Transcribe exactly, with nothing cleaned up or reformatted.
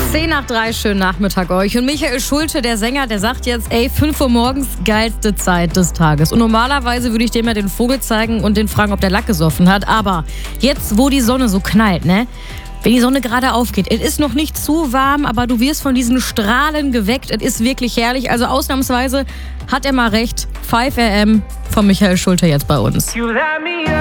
zehn nach drei, schönen Nachmittag euch. Und Michael Schulte, der Sänger, der sagt jetzt, ey, fünf Uhr morgens, geilste Zeit des Tages. Und normalerweise würde ich dem ja den Vogel zeigen und den fragen, ob der Lack gesoffen hat. Aber jetzt, wo die Sonne so knallt, ne? Wenn die Sonne gerade aufgeht, es ist noch nicht zu warm, aber du wirst von diesen Strahlen geweckt. Es ist wirklich herrlich. Also ausnahmsweise hat er mal recht. fünf A M von Michael Schulte jetzt bei uns.